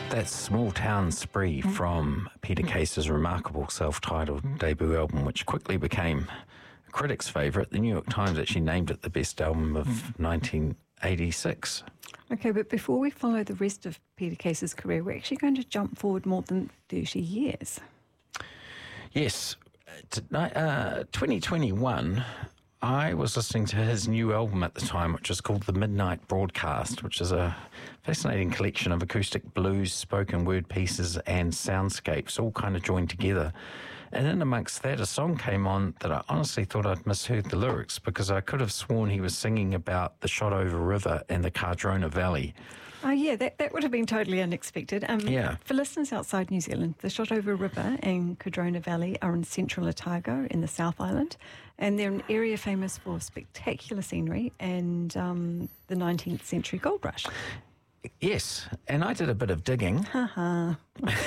That Small Town Spree from Peter Case's remarkable self-titled debut album, which quickly became a critic's favourite. The New York Times actually named it the best album of 1986. Okay, but before we follow the rest of Peter Case's career, we're actually going to jump forward more than 30 years. Yes. 2021, I was listening to his new album at the time, which is called The Midnight Broadcast, which is a fascinating collection of acoustic blues, spoken word pieces and soundscapes all kind of joined together. And in amongst that, a song came on that I honestly thought I'd misheard the lyrics, because I could have sworn he was singing about the Shotover River and the Cardrona Valley. Oh, yeah, that would have been totally unexpected. Yeah. For listeners outside New Zealand, the Shotover River and Cardrona Valley are in central Otago in the South Island, and they're an area famous for spectacular scenery and the 19th century gold rush. Yes, and I did a bit of digging. Ha-ha.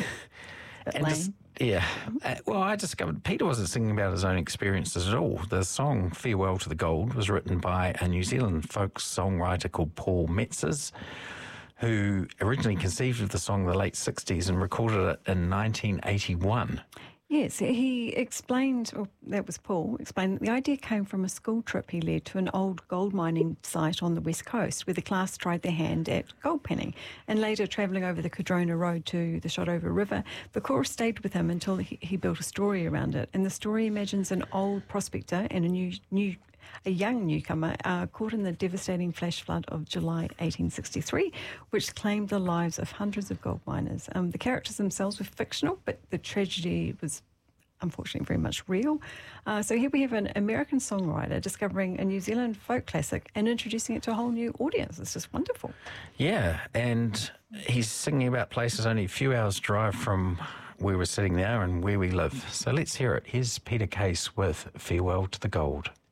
Well, I discovered Peter wasn't singing about his own experiences at all. The song Farewell to the Gold was written by a New Zealand folk songwriter called Paul Metzers, who originally conceived of the song in the late 60s and recorded it in 1981. Yes, he explained, or that was Paul, explained that the idea came from a school trip he led to an old gold mining site on the west coast where the class tried their hand at gold panning, and later travelling over the Cardrona Road to the Shotover River. The chorus stayed with him until he built a story around it, and the story imagines an old prospector and a young newcomer caught in the devastating flash flood of July 1863, which claimed the lives of hundreds of gold miners. The characters themselves were fictional, but the tragedy was unfortunately very much real. So here we have an American songwriter discovering a New Zealand folk classic and introducing it to a whole new audience. It's just wonderful. Yeah, and he's singing about places only a few hours' drive from where we're sitting now and where we live. So let's hear it. Here's Peter Case with Farewell to the Gold.